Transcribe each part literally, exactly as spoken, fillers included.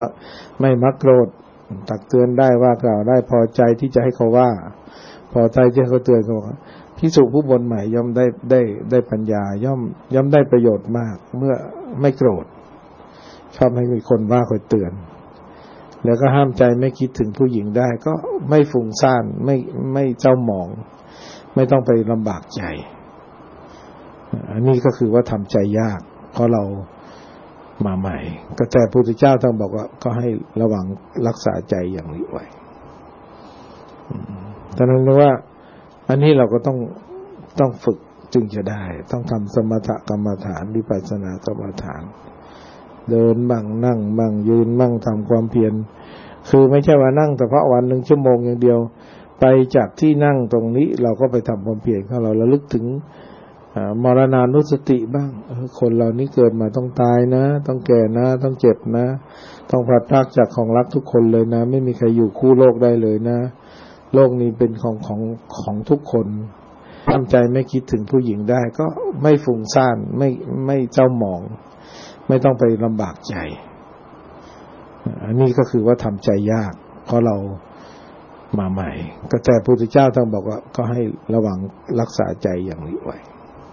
ไม่มักโกรธตักเตือนได้ว่ากล่าวได้พอใจที่จะให้เขาว่าพอใจที่เขาเตือนเขาภิกษุผู้บวชใหม่ย่อมได้ได้ได้ปัญญาย่อมย่อมได้ประโยชน์มากเมื่อไม่โกรธชอบให้มีคนว่าคอยเตือนแล้วก็ห้ามใจไม่คิดถึงผู้หญิงได้ก็ไม่ฟุ้งซ่านไม่ไม่เจ้าหมองไม่ต้องไปลำบากใจอันนี้ก็คือว่าทำใจยากเพราะเรามาใหม่ก็แต่พระพุทธเจ้าท่านบอกว่าก็ให้ระวังรักษาใจอย่างนี้ไว้ดังนั้นว่าอันนี้เราก็ต้องต้องฝึกจึงจะได้ต้องทำสมถกรรมฐานวิปัสสนากรรมฐานเดินบ้างนั่งบ้างยืนบ้างทำความเพียรคือไม่ใช่ว่านั่งแต่เพราะวันหนึ่งชั่วโมงอย่างเดียวไปจากที่นั่งตรงนี้เราก็ไปทำความเพียรของเราระลึกถึงมรณานุสติบ้างคนเรานี้เกิดมาต้องตายนะต้องแก่นะต้องเจ็บนะต้องพลัดพรากจากของรักทุกคนเลยนะไม่มีใครอยู่คู่โลกได้เลยนะโลกนี้เป็นของของของทุกคนทำใจไม่คิดถึงผู้หญิงได้ก็ไม่ฟุ้งซ่านไม่ไม่เจ้าหมองไม่ต้องไปลำบากใจอันนี้ก็คือว่าทำใจยากเพราะเรามาใหม่ก็แต่พระพุทธเจ้าท่านบอกว่าก็ให้ระวังรักษาใจอย่างนี้ไว้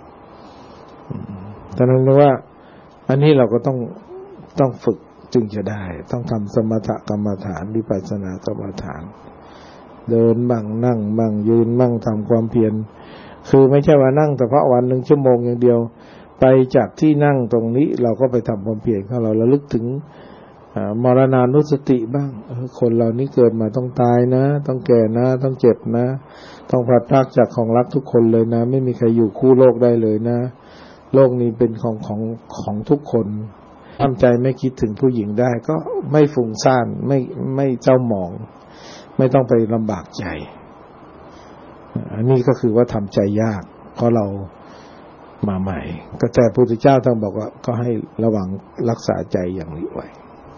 ดังนั้นว่าอันนี้เราก็ต้องต้องฝึกจึงจะได้ต้องทำสมถกรรมฐานวิปัสสนากรรมฐานเดินบ้างนั่งบ้างยืนบ้างทำความเพียรคือไม่ใช่ว่านั่งแต่เพราะวันหนึ่งชั่วโมงอย่างเดียวไปจากที่นั่งตรงนี้เราก็ไปทำความเพียรของเราระลึกถึงมรณานุสติบ้างคนเรานี้เกิดมาต้องตายนะต้องแก่นะต้องเจ็บนะต้องพลัดพรากจากของรักทุกคนเลยนะไม่มีใครอยู่คู่โลกได้เลยนะโลกนี้เป็นของของของทุกคนทำใจไม่คิดถึงผู้หญิงได้ก็ไม่ฟุ้งซ่านไม่ไม่เจ้าหมองไม่ต้องไปลำบากใจอันนี้ก็คือว่าทำใจยากเพราะเรามาใหม่ก็แต่พระพุทธเจ้าท่านบอกว่าก็ให้ระวังรักษาใจอย่างนี้ไว้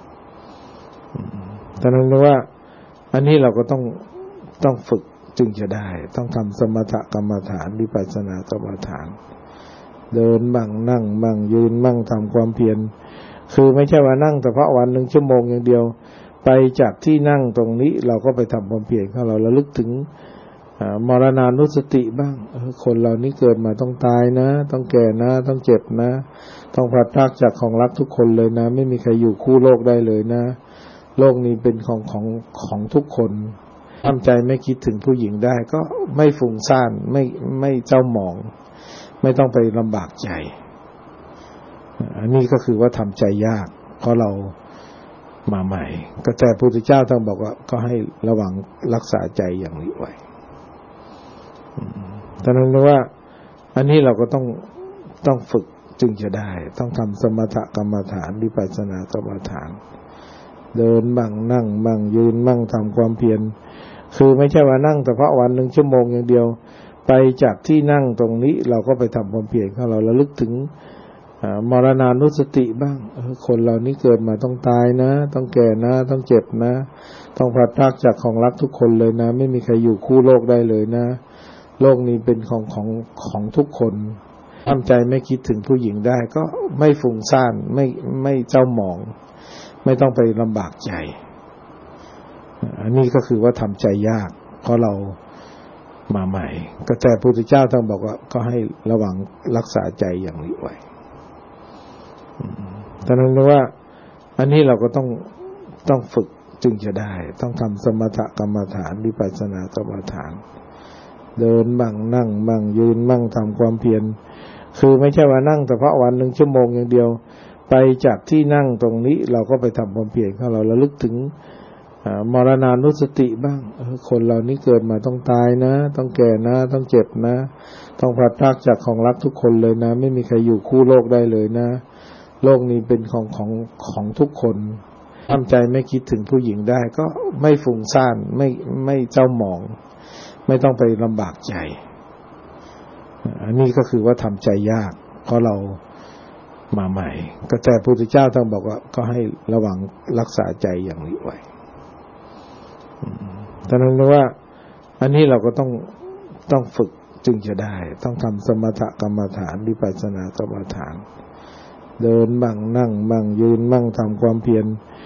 ดังนั้นว่าอันนี้เราก็ต้องต้องฝึกจึงจะได้ต้องทำสมถกรรมฐานวิปัสสนากรรมฐานเดินบ้างนั่งบ้างยืนบ้างทำความเพียรคือไม่ใช่ว่านั่งแต่เพราะวันหนึ่งชั่วโมงอย่างเดียวไปจากที่นั่งตรงนี้เราก็ไปทำความเพียรของเราระลึกถึงมรณานุสติบ้างคนเรานี้เกิดมาต้องตายนะต้องแก่นะต้องเจ็บนะต้องพลัดพรากจากของรักทุกคนเลยนะไม่มีใครอยู่คู่โลกได้เลยนะโลกนี้เป็นของของของทุกคนทำใจไม่คิดถึงผู้หญิงได้ก็ไม่ฟุ้งซ่านไม่ไม่เจ้าหมองไม่ต้องไปลำบากใจอันนี้ก็คือว่าทำใจยากเพราะเรามาใหม่ก็แต่พระพุทธเจ้าท่านบอกว่าก็ให้ระวังรักษาใจอย่างนี้ไว้ดังนั้นว่าอันนี้เราก็ต้องต้องฝึกจึงจะได้ต้องทำสมถกรรมฐานวิปัสสนากรรมฐานเดินบ้างนั่งบ้างยืนบ้างทำความเพียรคือไม่ใช่ว่านั่งแต่เพราะวันหนึ่งชั่วโมงอย่างเดียวไปจากที่นั่งตรงนี้เราก็ไปทำความเพียรของเราระลึกถึงมรณานุสติบ้างคนเรานี้เกิดมาต้องตายนะต้องแก่นะต้องเจ็บนะต้องพลัดพรากจากของรักทุกคนเลยนะไม่มีใครอยู่คู่โลกได้เลยนะโลกนี้เป็นของของของทุกคนทำใจไม่คิดถึงผู้หญิงได้ก็ไม่ฟุ้งซ่านไม่ไม่เจ้าหมองไม่ต้องไปลำบากใจอันนี้ก็คือว่าทำใจยากเพราะเรามาใหม่ก็แต่พระพุทธเจ้าท่านบอกว่าก็ให้ระวังรักษาใจอย่างนี้ไว้ดังนั้นว่าอันนี้เราก็ต้องต้องฝึกจึงจะได้ต้องทำสมถกรรมฐานวิปัสสนากรรมฐานเดินบ้างนั่งบ้างยืนบ้างทำความเพียรคือไม่ใช่ว่านั่งแต่เพราะวันหนึ่งชั่วโมงอย่างเดียวไปจากที่นั่งตรงนี้เราก็ไปทำความเพียรของเราระลึกถึงมรณานุสติบ้างคนเรานี้เกิดมาต้องตายนะต้องแก่นะต้องเจ็บนะต้องพลัดพรากจากของรักทุกคนเลยนะไม่มีใครอยู่คู่โลกได้เลยนะโลกนี้เป็นของของของทุกคนทำใจไม่คิดถึงผู้หญิงได้ก็ไม่ฟุ้งซ่านไม่ไม่เจ้าหมองไม่ต้องไปลำบากใจอันนี้ก็คือว่าทำใจยากเพราะเรามาใหม่ก็แต่พระพุทธเจ้าท่านบอกว่าก็ให้ระวังรักษาใจอย่างนี้ไว้ดังนั้นว่าอันนี้เราก็ต้องต้องฝึกจึงจะได้ต้องทำสมถกรรมฐานวิปัสสนากรรมฐานเดินบ้างนั่งบ้างยืนบ้างทำความเพียร